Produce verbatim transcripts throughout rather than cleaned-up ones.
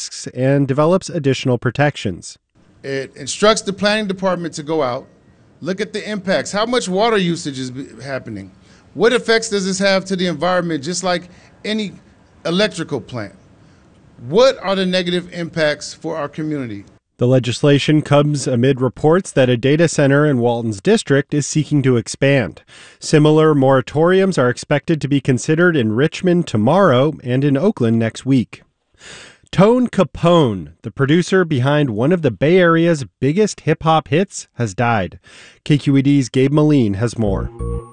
risks and develops additional protections. It instructs the planning department to go out, look at the impacts. How much water usage is happening? What effects does this have to the environment, just like any electrical plant? What are the negative impacts for our community? The legislation comes amid reports that a data center in Walton's district is seeking to expand. Similar moratoriums are expected to be considered in Richmond tomorrow and in Oakland next week. Tone Capone, the producer behind one of the Bay Area's biggest hip-hop hits, has died. K Q E D's Gabe Moline has more.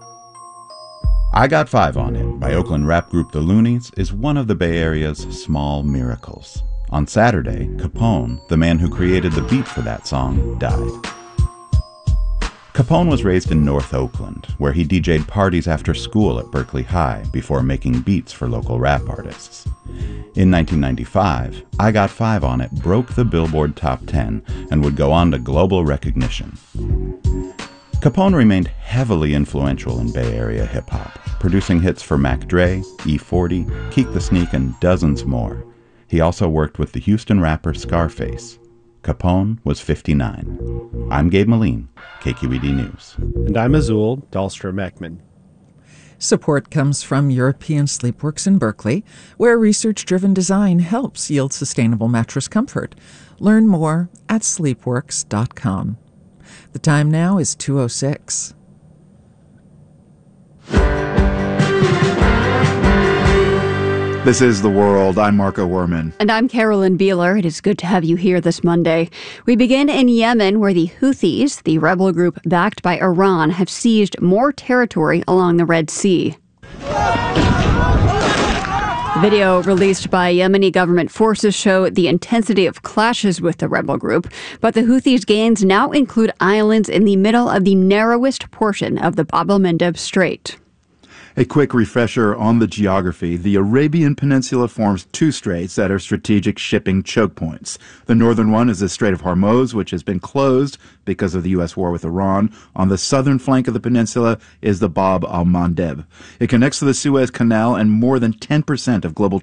I Got Five on It by Oakland rap group The Loonies is one of the Bay Area's small miracles. On Saturday, Capone, the man who created the beat for that song, died. Capone was raised in North Oakland, where he D J'd parties after school at Berkeley High before making beats for local rap artists. In nineteen ninety-five, I Got Five on It broke the Billboard Top ten and would go on to global recognition. Capone remained heavily influential in Bay Area hip-hop, producing hits for Mac Dre, E forty, Keek the Sneak, and dozens more. He also worked with the Houston rapper Scarface. Capone was fifty-nine. I'm Gabe Moline, K Q E D News. And I'm Azul Dahlstrom-Ekman. Support comes from European Sleepworks in Berkeley, where research-driven design helps yield sustainable mattress comfort. Learn more at sleepworks dot com. The time now is two oh six. This is The World. I'm Marco Werman. And I'm Carolyn Beeler. It is good to have you here this Monday. We begin in Yemen, where the Houthis, the rebel group backed by Iran, have seized more territory along the Red Sea. Video released by Yemeni government forces show the intensity of clashes with the rebel group, but the Houthis' gains now include islands in the middle of the narrowest portion of the Bab el-Mandeb Strait. A quick refresher on the geography. The Arabian Peninsula forms two straits that are strategic shipping choke points. The northern one is the Strait of Hormuz, which has been closed because of the U S war with Iran. On the southern flank of the peninsula is the Bab el-Mandeb. It connects to the Suez Canal, and more than ten percent of global